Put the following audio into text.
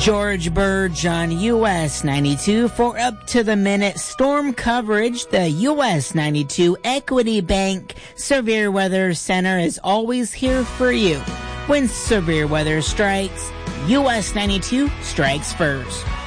George Burge on US 92 for up-to-the-minute storm coverage. The US 92 Equity Bank Severe Weather Center is always here for you. When severe weather strikes, US 92 strikes first.